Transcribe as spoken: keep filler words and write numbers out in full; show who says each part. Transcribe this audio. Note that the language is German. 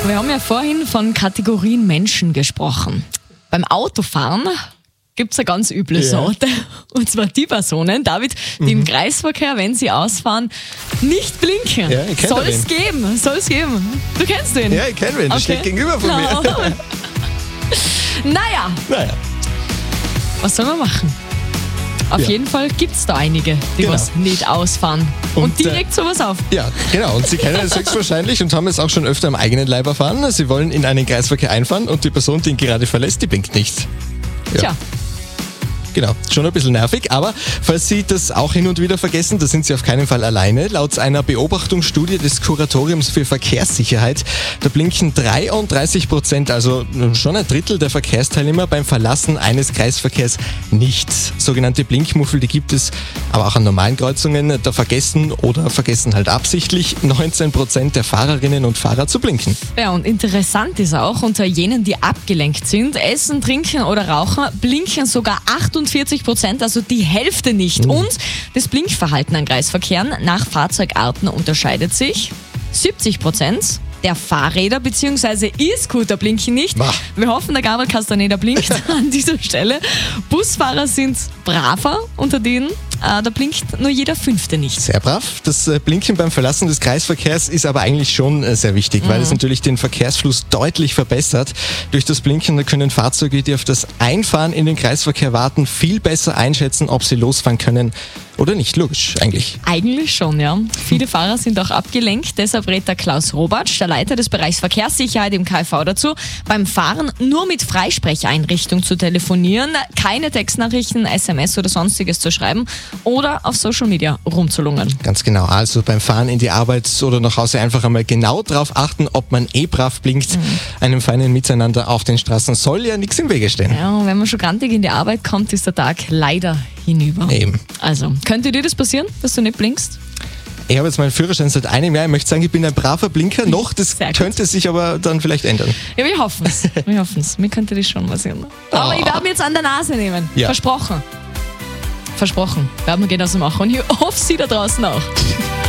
Speaker 1: Wir haben ja vorhin von Kategorien Menschen gesprochen. Beim Autofahren gibt es eine ganz üble
Speaker 2: Ja.
Speaker 1: Sorte. Und zwar die Personen, David, die im Kreisverkehr, wenn sie ausfahren, nicht blinken.
Speaker 2: Ja, ich kenn da
Speaker 1: Soll es
Speaker 2: wen.
Speaker 1: geben, soll es geben. Du kennst den?
Speaker 2: Ja, ich kenne wen, der
Speaker 1: Okay.
Speaker 2: steht gegenüber von mir.
Speaker 1: Naja,
Speaker 2: Naja,
Speaker 1: was soll man machen? Auf
Speaker 2: Ja.
Speaker 1: jeden Fall gibt es da einige, die
Speaker 2: Genau.
Speaker 1: was nicht ausfahren. Und,
Speaker 2: Und,
Speaker 1: die
Speaker 2: äh,
Speaker 1: regt sowas auf.
Speaker 2: ja, genau. Und Sie kennen es höchstwahrscheinlich und haben es auch schon öfter am eigenen Leib erfahren. Sie wollen in einen Kreisverkehr einfahren und die Person, die ihn gerade verlässt, die blinkt nicht. Ja.
Speaker 1: Tja,
Speaker 2: Genau, schon ein bisschen nervig, aber falls Sie das auch hin und wieder vergessen, da sind Sie auf keinen Fall alleine. Laut einer Beobachtungsstudie des Kuratoriums für Verkehrssicherheit, da blinken dreiunddreißig Prozent, also schon ein Drittel der Verkehrsteilnehmer beim Verlassen eines Kreisverkehrs nicht. Sogenannte Blinkmuffel, die gibt es aber auch an normalen Kreuzungen. Da vergessen oder vergessen halt absichtlich neunzehn Prozent der Fahrerinnen und Fahrer zu blinken.
Speaker 1: ja, und interessant ist auch, unter jenen, die abgelenkt sind, essen, trinken oder rauchen, blinken sogar achtundvierzig Prozent, also die Hälfte nicht. Und das Blinkverhalten an Kreisverkehren nach Fahrzeugarten unterscheidet sich. siebzig Prozent der Fahrräder bzw. E-Scooter blinken nicht.
Speaker 2: Bah.
Speaker 1: Wir hoffen, der Gabriel Castaneda blinkt an dieser Stelle. Busfahrer sind braver unter denen. Äh, da blinkt nur jeder Fünfte nicht.
Speaker 2: Sehr brav. Das äh, Blinken beim Verlassen des Kreisverkehrs ist aber eigentlich schon äh, sehr wichtig, weil es natürlich den Verkehrsfluss deutlich verbessert. Durch das Blinken da können Fahrzeuge, die auf das Einfahren in den Kreisverkehr warten, viel besser einschätzen, ob sie losfahren können oder nicht. Logisch, eigentlich.
Speaker 1: Eigentlich schon, ja. Viele Fahrer sind auch abgelenkt. Deshalb rät der Klaus Robatsch, der Leiter des Bereichs Verkehrssicherheit im K V, dazu, beim Fahren nur mit Freisprecheinrichtung zu telefonieren, keine Textnachrichten, S M S oder sonstiges zu schreiben oder auf Social Media rumzulungern.
Speaker 2: Ganz genau. Also beim Fahren in die Arbeit oder nach Hause einfach einmal genau darauf achten, ob man eh brav blinkt. Einem feinen Miteinander auf den Straßen soll ja nichts im Wege stehen.
Speaker 1: Ja, und wenn man schon grantig in die Arbeit kommt, ist der Tag leider hinüber.
Speaker 2: Eben.
Speaker 1: Also, könnte dir das passieren, dass du nicht blinkst?
Speaker 2: Ich habe jetzt meinen Führerschein seit einem Jahr. Ich möchte sagen, ich bin ein braver Blinker. Noch, das
Speaker 1: Sehr gut.
Speaker 2: könnte sich aber dann vielleicht ändern.
Speaker 1: Ja, wir hoffen es. Wir hoffen es. Mir könnte das schon passieren. Aber ich werde mir jetzt an der Nase nehmen.
Speaker 2: Ja.
Speaker 1: Versprochen. Versprochen. Werden wir genauso machen. Und ich hoffe, Sie da draußen auch.